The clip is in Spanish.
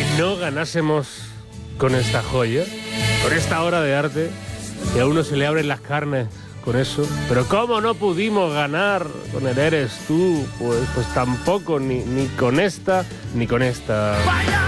no ganásemos con esta joya, con esta obra de arte, que a uno se le abren las carnes con eso. Pero ¿cómo no pudimos ganar con el Eres Tú? Pues tampoco, ni con esta, ni con esta.